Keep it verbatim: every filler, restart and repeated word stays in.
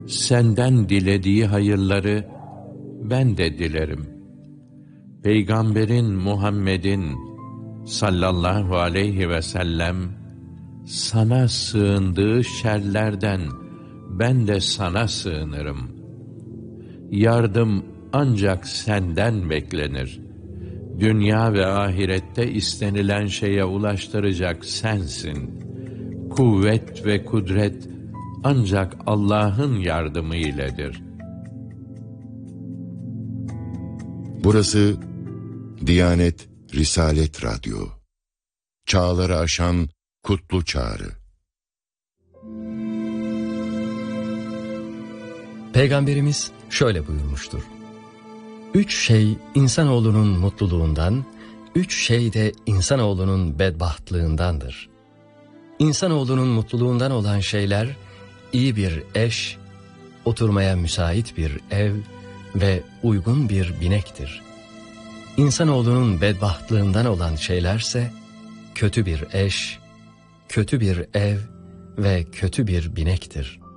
Senden dilediği hayırları ben de dilerim. Peygamberin Muhammed'in sallallahu aleyhi ve sellem sana sığındığı şerlerden ben de sana sığınırım. Yardım ancak senden beklenir. Dünya ve ahirette istenilen şeye ulaştıracak sensin. Kuvvet ve kudret ancak Allah'ın yardımı iledir. Burası Diyanet Risalet Radyo. Çağları aşan kutlu çağrı. Peygamberimiz şöyle buyurmuştur: Üç şey insanoğlunun mutluluğundan, üç şey de insanoğlunun bedbahtlığındandır. İnsanoğlunun mutluluğundan olan şeyler, iyi bir eş, oturmaya müsait bir ev ve uygun bir binektir. İnsanoğlunun bedbahtlığından olan şeylerse, kötü bir eş, kötü bir ev ve kötü bir binektir.